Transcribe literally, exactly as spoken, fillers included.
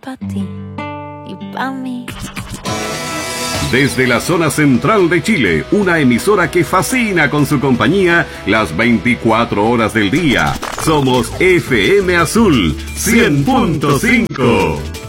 pa' ti y pa' mí. Desde la zona central de Chile, una emisora que fascina con su compañía las veinticuatro horas del día. Somos F M Azul cien punto cinco.